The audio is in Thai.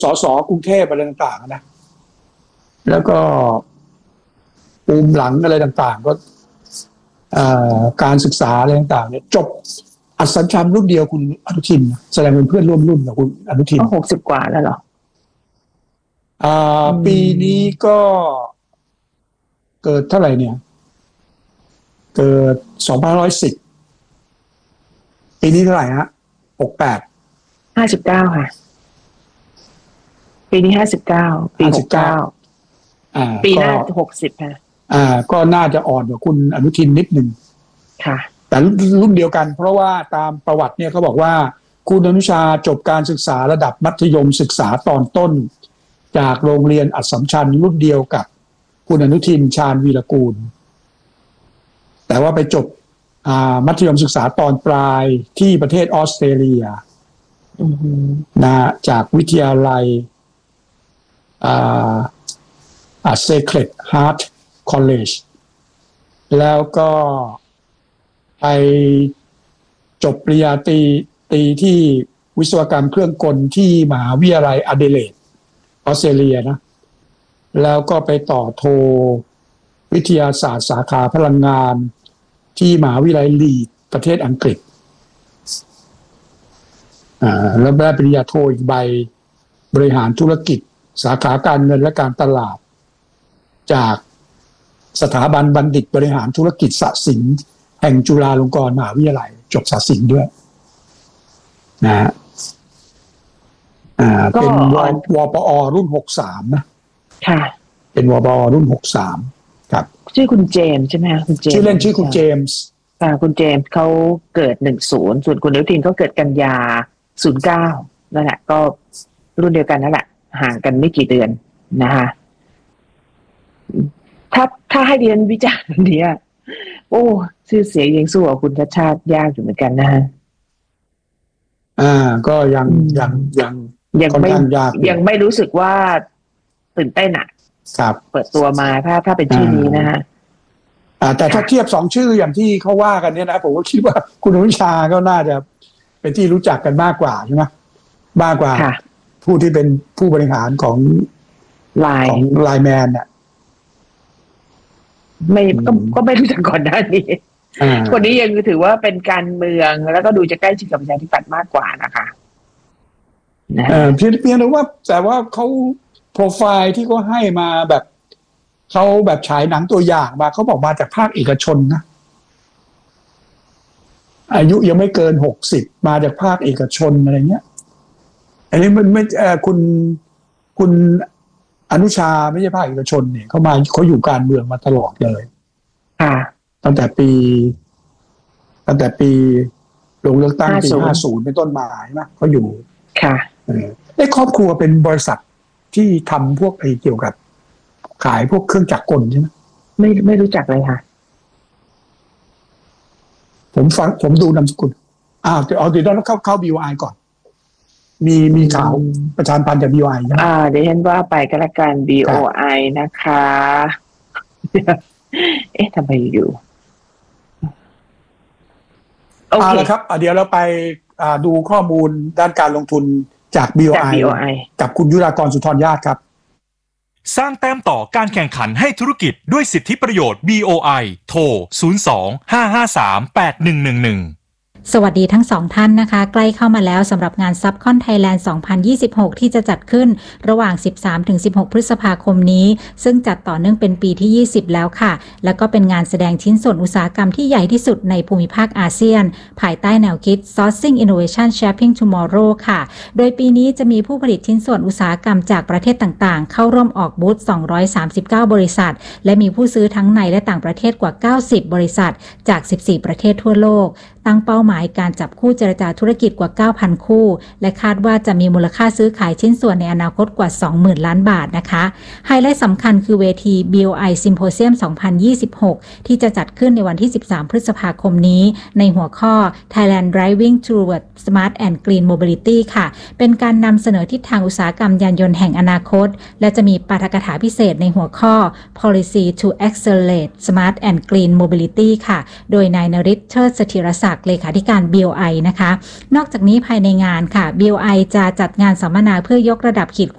สสกรุงเทพอะไรต่างๆนะแล้วก็ปูมหลังอะไรต่างๆก็การศึกษาอะไรต่างๆเนี่ยจบอัสสัมชัญรุ่นเดียวคุณอนุทินแสดงเป็นเพื่อนร่วมรุ่นกับคุณอนุทินก็60กว่าแล้วเหรอปีนี้ก็เกิดเท่าไหร่เนี่ยเกิด2510ปีนี้เท่าไหร่ฮะ 59ค่ะปีนี้59ปี69ปีหน้า60ค่ะก็น่าจะอ่อนกว่าคุณอนุทินนิดนึงค่ะแต่รุ่นเดียวกันเพราะว่าตามประวัติเนี่ยเขาบอกว่าคุณอนุชาจบการศึกษาระดับมัธยมศึกษาตอนต้นจากโรงเรียนอัสสัมชัญรุ่นเดียวกับคุณอนุทินชาญวีรกูลแต่ว่าไปจบมัธยมศึกษาตอนปลายที่ประเทศออสเตรเลียนะจากวิทยาลัยSacred Heart College แล้วก็ไปจบปริญญาตรีที่วิศวกรรมเครื่องกลที่มหาวิทยาลัยอเดเลดออสเตรเลียนะแล้วก็ไปต่อโทวิทยาศาสตร์สาขาพลังงานที่มหาวิทยาลัยลีดประเทศอังกฤษแล้วได้ปริญญาโทอีกใบบริหารธุรกิจสาขาการเงินและการตลาดจากสถาบันบัณฑิตบริหารธุรกิจศศิลป์แห่งจุฬาลงกรณ์มหาวิทยาลัยจบศศิลป์ด้วยนะฮะเป็นวปอรุ่น63นะค่ะเป็นวปอรุ่น63ครับชื่อคุณเจมส์ใช่ไหมคะคุณเจมส์ชื่อเล่นชื่อคุณเจมส์คุณเจมส์เขาเกิด10ส่วนคุณอนุทินเขาเกิดกันยา09นั่นแหละก็รุ่นเดียวกันนั่นแหละห่างกันไม่กี่เดือนนะคะถ้าให้ดิฉันวิจารณ์วันนี้โอ้ชื่อเสียงยังสู้กับคุณชัชชาติยากอยู่เหมือนกันนะฮะก็ยังไม่รู้สึกว่าตื่นเต้นครับเปิดตัวมาถ้าเป็นชื่อนี้นะฮะแต่ถ้าเทียบ2ชื่ออย่างที่เขาว่ากันเนี่ยนะผมก็คิดว่าคุณอนุชาก็น่าจะเป็นที่รู้จักกันมากกว่าใช่ไหมมากกว่าผู้ที่เป็นผู้บริหารของไลน์แมนเนี่ยก็ไม่รู้จักก่อนหน้านี้คนนี้ยังถือว่าเป็นการเมืองแล้วก็ดูจะใกล้ชิดกับประชาธิปัตย์มากกว่านะคะเพียงแต่ว่าเขาโปรไฟล์ที่เขาให้มาแบบเขาแบบฉายหนังตัวอย่างมาเขาบอกมาจากภาคเอกชนนะอายุยังไม่เกิน60มาจากภาคเอกชนอะไรเงี้ยอันนี้มันไม่คุณอนุชาไม่ใช่ภาคเอกชนเนี่ยเขาอยู่การเมืองมาตลอดเลยตั้งแต่ปีลงเลือกตั้งปี50เป็นต้นมาใช่ไหมเขาอยู่ครอบครัวเป็นบริษัทที่ทำพวกเกี่ยวกับขายพวกเครื่องจักรกลใช่ไหมไม่รู้จักเลยค่ะผมดูนามสกุลเดี๋ยวต้องเข้า BOI ก่อนมีข่าวประชาพันธ์จาก BOI ใช่ไหมเดี๋ยวฉันว่าไปก็แล้วกัน BOI นะคะทำไมอยู่โอเคครับเดี๋ยวเราไปดูข้อมูลด้านการลงทุนจาก BOI กับคุณยุรากรสุนทรญาติครับสร้างแต้มต่อการแข่งขันให้ธุรกิจด้วยสิทธิประโยชน์ BOI โทร 02-553-8111 สวัสดีทั้งสองท่านนะคะใกล้เข้ามาแล้วสำหรับงานซับคอนไทยแลนด์ 2026 ที่จะจัดขึ้นระหว่าง 13-16 พฤษภาคมนี้ซึ่งจัดต่อเนื่องเป็นปีที่ 20 แล้วค่ะแล้วก็เป็นงานแสดงชิ้นส่วนอุตสาหกรรมที่ใหญ่ที่สุดในภูมิภาคอาเซียนภายใต้แนวคิด Sourcing Innovation Shaping Tomorrow ค่ะโดยปีนี้จะมีผู้ผลิตชิ้นส่วนอุตสาหกรรมจากประเทศต่างๆเข้าร่วมออกบูธ 239 บริษัทและมีผู้ซื้อทั้งในและต่างประเทศกว่า 90 บริษัทจาก 14 ประเทศทั่วโลกตั้งเป้าหมายการจับคู่เจรจาธุรกิจกว่า 9,000 คู่และคาดว่าจะมีมูลค่าซื้อขายชิ้นส่วนในอนาคตกว่า 20,000 ล้านบาทนะคะไฮไลท์สำคัญคือเวที BOI Symposium 2026 ที่จะจัดขึ้นในวันที่ 13 พฤษภาคมนี้ในหัวข้อ Thailand Driving Toward Smart and Green Mobility ค่ะเป็นการนำเสนอทิศทางอุตสาหกรรมยานยนต์แห่งอนาคตและจะมีปาฐกถาพิเศษในหัวข้อ Policy to Accelerate Smart and Green Mobility ค่ะโดยนายนฤทธิ์เชิดสถิรศักดิ์เลขาธิการ BOI นะคะนอกจากนี้ภายในงานค่ะ BOI จะจัดงานสัมมนาเพื่อยกระดับขีด